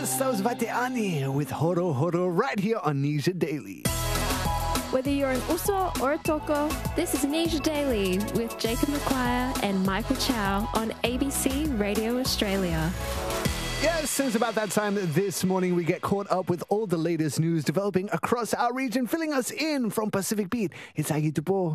Yes, that was Vateani with Horo Horo right here on Nisha Daily. Whether you're an Uso or a Toko, this is Nisha Daily with Jacob McQuire and Michael Chow on ABC Radio Australia. Yes, it's about that time this morning we get caught up with all the latest news developing across our region. Filling us in from Pacific Beat, it's Aggie Dupo.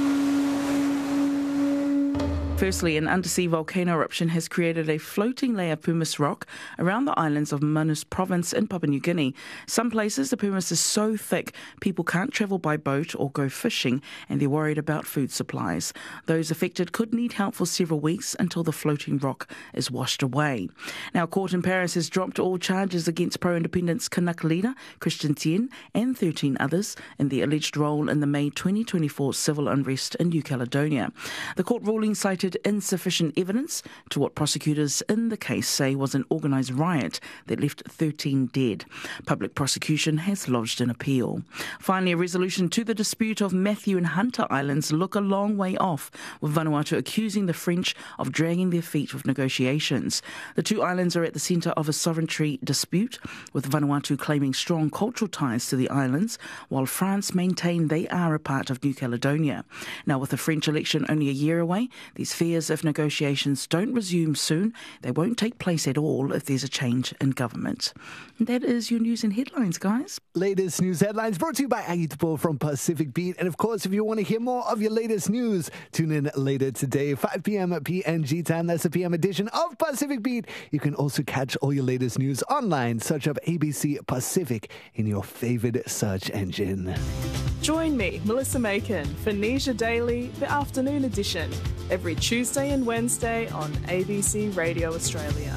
Firstly, an undersea volcano eruption has created a floating layer of pumice rock around the islands of Manus Province in Papua New Guinea. Some places the pumice is so thick people can't travel by boat or go fishing, and they're worried about food supplies. Those affected could need help for several weeks until the floating rock is washed away. Now, a court in Paris has dropped all charges against pro-independence Kanak leader Christian Tien and 13 others in the alleged role in the May 2024 civil unrest in New Caledonia. The court ruling cited insufficient evidence to what prosecutors in the case say was an organised riot that left 13 dead. Public prosecution has lodged an appeal. Finally, a resolution to the dispute of Matthew and Hunter Islands look a long way off, with Vanuatu accusing the French of dragging their feet with negotiations. The two islands are at the centre of a sovereignty dispute, with Vanuatu claiming strong cultural ties to the islands, while France maintain they are a part of New Caledonia. Now, with the French election only a year away, these fears if negotiations don't resume soon, they won't take place at all if there's a change in government. And that is your news and headlines, guys. Latest news headlines brought to you by Aggie Dupo from Pacific Beat. And of course, if you want to hear more of your latest news, tune in later today, 5 p.m. at PNG time. That's the PM edition of Pacific Beat. You can also catch all your latest news online. Search up ABC Pacific in your favorite search engine. Join me, Melissa Macon, for Nisha Daily, the afternoon edition, every Tuesday and Wednesday on ABC Radio Australia.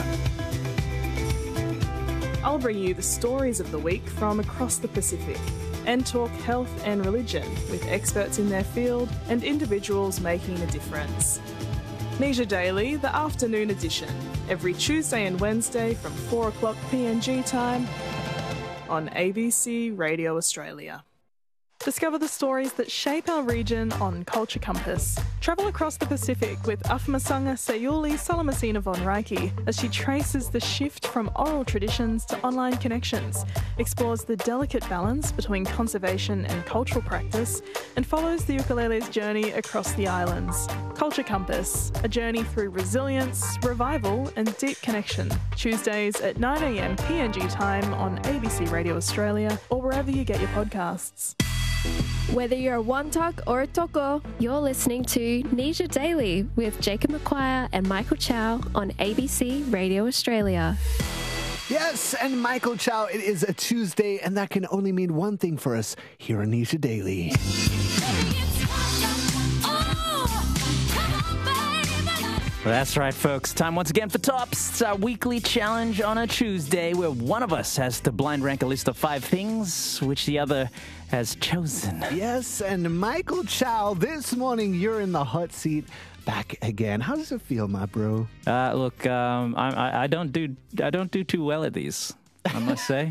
I'll bring you the stories of the week from across the Pacific and talk health and religion with experts in their field and individuals making a difference. Nisha Daily, the afternoon edition, every Tuesday and Wednesday from 4 o'clock PNG time on ABC Radio Australia. Discover the stories that shape our region on Culture Compass. Travel across the Pacific with Afamasanga Sayuli Salamasina von Reiki as she traces the shift from oral traditions to online connections, explores the delicate balance between conservation and cultural practice, and follows the ukulele's journey across the islands. Culture Compass, a journey through resilience, revival and deep connection. Tuesdays at 9 a.m. PNG time on ABC Radio Australia or wherever you get your podcasts. Whether you're a Wantok or a Toko, you're listening to Nisha Daily with Jacob McQuire and Michael Chow on ABC Radio Australia. Yes, and Michael Chow, it is a Tuesday, and that can only mean one thing for us here on Nisha Daily. Well, that's right, folks. Time once again for Tops. It's our weekly challenge on a Tuesday where one of us has to blind rank a list of 5 things which the other has chosen. Yes, and Michael Chow, this morning you're in the hot seat back again. How does it feel, my bro? Look, I don't do too well at these, I must say.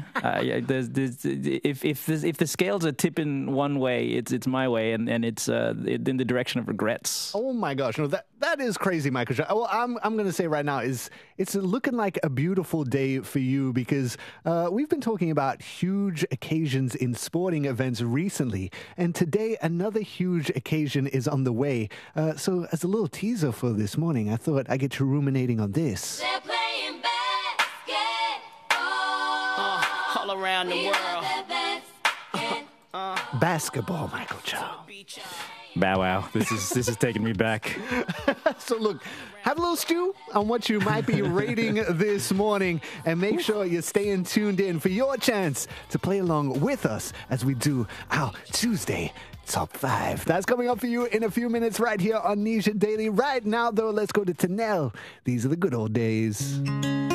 If the scales are tipping one way, it's my way, and it's in the direction of regrets. Oh my gosh, no, that is crazy, Michael. Well, I'm going to say right now it's looking like a beautiful day for you because we've been talking about huge occasions in sporting events recently, and today another huge occasion is on the way. So as a little teaser for this morning, I thought I'd get you ruminating on this. They're playing basketball All around the world. Basketball, Michael Chow. Bow wow, this is taking me back. So look, have a little stew on what you might be rating this morning, and make sure you're staying tuned in for your chance to play along with us as we do our Tuesday Top 5. That's coming up for you in a few minutes right here on Nisha Daily. Right now, though, let's go to Tanel. These are the good old days.